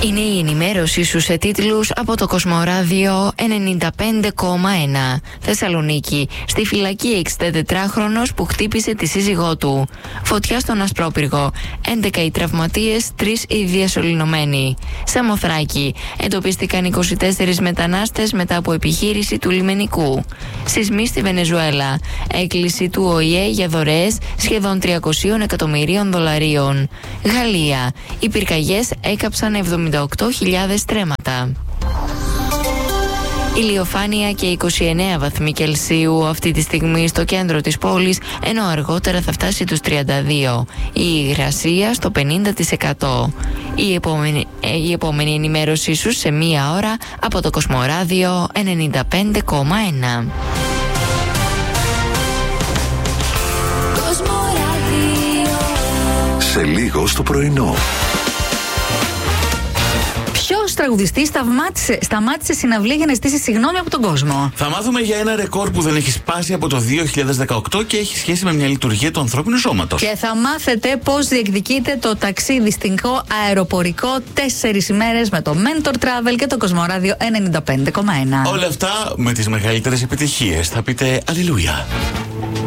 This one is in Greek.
Είναι η ενημέρωση σου σε τίτλους από το Κοσμοράδιο 95,1. Θεσσαλονίκη. Στη φυλακή 64χρονος που χτύπησε τη σύζυγό του. Φωτιά στον Ασπρόπυργο. 11 οι τραυματίες, 3 οι διασωληνωμένοι. Σαμοθράκη. Εντοπίστηκαν 24 μετανάστες μετά από επιχείρηση του λιμενικού. Σεισμοί στη Βενεζουέλα. Έκκληση του ΟΗΕ για δωρεές σχεδόν 300 εκατομμυρίων δολαρίων. Γαλλία. Οι πυρκαγιές έκαψαν 78.000 στρέμματα. Ηλιοφάνεια και 29 βαθμοί Κελσίου αυτή τη στιγμή στο κέντρο της πόλης, ενώ αργότερα θα φτάσει τους 32. Η υγρασία στο 50%. Η επόμενη ενημέρωσή σου σε μία ώρα από το Κοσμοράδιο 95,1. Σε λίγο στο πρωινό. Ποιος τραγουδιστής σταμάτησε συναυλία για να ζητήσει συγγνώμη από τον κόσμο? Θα μάθουμε για ένα ρεκόρ που δεν έχει σπάσει από το 2018 και έχει σχέση με μια λειτουργία του ανθρώπινου σώματος. Και θα μάθετε πώς διεκδικείται το ταξίδιστικό αεροπορικό 4 ημέρες με το Mentor Travel και το Κοσμοράδιο 95,1. Όλα αυτά με τις μεγαλύτερες επιτυχίες. Θα πείτε αλληλούια.